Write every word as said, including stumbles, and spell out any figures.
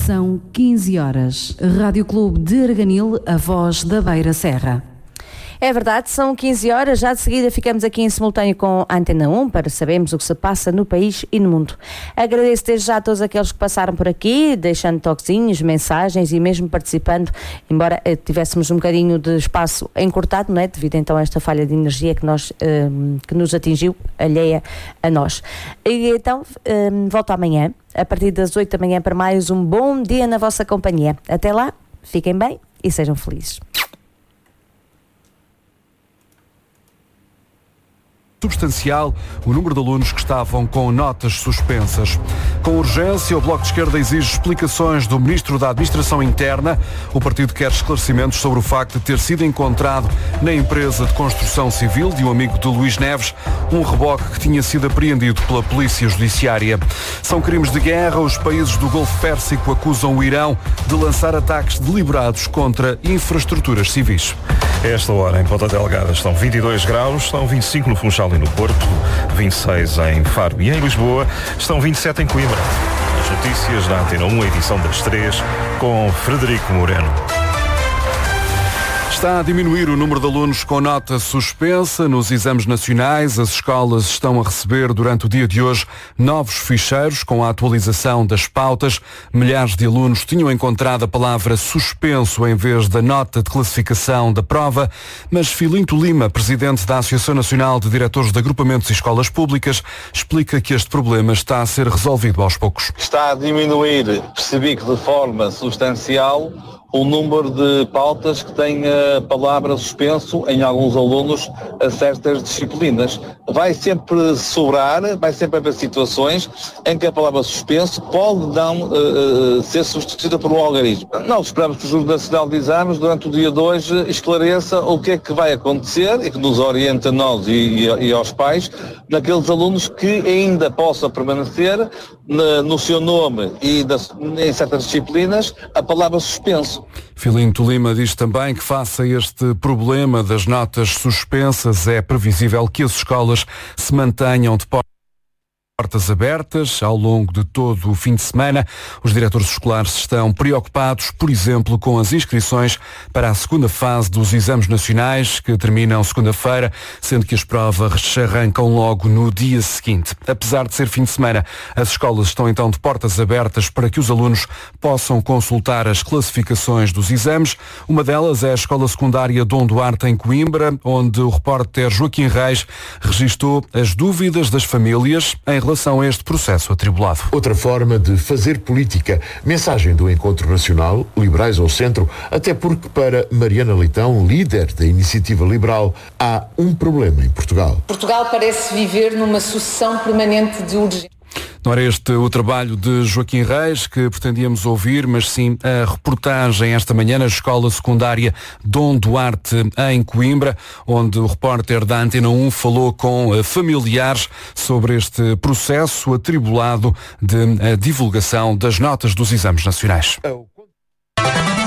São quinze horas. Rádio Clube de Arganil, a voz da Beira Serra. É verdade, são quinze horas, já de seguida ficamos aqui em simultâneo com a Antena um para sabermos o que se passa no país e no mundo. Agradeço desde já a todos aqueles que passaram por aqui, deixando toquezinhos, mensagens e mesmo participando, embora eh, tivéssemos um bocadinho de espaço encurtado, não é? Devido então a esta falha de energia que, nós, eh, que nos atingiu, alheia a nós. E então, eh, volto amanhã, a partir das oito da manhã, para mais um bom dia na vossa companhia. Até lá, fiquem bem e sejam felizes. Substancial o número de alunos que estavam com notas suspensas. Com urgência, o Bloco de Esquerda exige explicações do Ministro da Administração Interna. O partido quer esclarecimentos sobre o facto de ter sido encontrado na empresa de construção civil de um amigo de Luís Neves um reboque que tinha sido apreendido pela Polícia Judiciária. São crimes de guerra. Os países do Golfo Pérsico acusam o Irão de lançar ataques deliberados contra infraestruturas civis. A esta hora, em Ponta Delgada, estão vinte e dois graus, estão vinte e cinco no Funchal e no Porto, vinte e seis em Faro e em Lisboa, estão vinte e sete em Coimbra. As notícias da Antena um, edição das três, com Frederico Moreno. Está a diminuir o número de alunos com nota suspensa nos exames nacionais. As escolas estão a receber durante o dia de hoje novos ficheiros com a atualização das pautas. Milhares de alunos tinham encontrado a palavra suspenso em vez da nota de classificação da prova, mas Filinto Lima, presidente da Associação Nacional de Diretores de Agrupamentos e Escolas Públicas, explica que este problema está a ser resolvido aos poucos. Está a diminuir, percebi que de forma substancial, o número de pautas que têm a palavra suspenso em alguns alunos a certas disciplinas. Vai sempre sobrar, vai sempre haver situações em que a palavra suspenso pode não uh, ser substituída por um algarismo. Nós esperamos que o Júri Nacional de Exames, durante o dia de hoje, esclareça o que é que vai acontecer e que nos oriente a nós e, e, e aos pais, naqueles alunos que ainda possam permanecer na, no seu nome e das, em certas disciplinas a palavra suspenso. Filinto Lima diz também que face a este problema das notas suspensas é previsível que as escolas se mantenham de portas abertas ao longo de todo o fim de semana. Os diretores escolares estão preocupados, por exemplo, com as inscrições para a segunda fase dos exames nacionais, que terminam segunda-feira, sendo que as provas arrancam logo no dia seguinte. Apesar de ser fim de semana, as escolas estão então de portas abertas para que os alunos possam consultar as classificações dos exames. Uma delas é a Escola Secundária Dom Duarte, em Coimbra, onde o repórter Joaquim Reis registou as dúvidas das famílias em relação a este processo atribulado. Outra forma de fazer política. Mensagem do Encontro Nacional, Liberais ao Centro, até porque para Mariana Leitão, líder da Iniciativa Liberal, há um problema em Portugal. Portugal parece viver numa sucessão permanente de urgências. Não era este o trabalho de Joaquim Reis que pretendíamos ouvir, mas sim a reportagem esta manhã na Escola Secundária Dom Duarte, em Coimbra, onde o repórter da Antena um falou com familiares sobre este processo atribulado de divulgação das notas dos exames nacionais.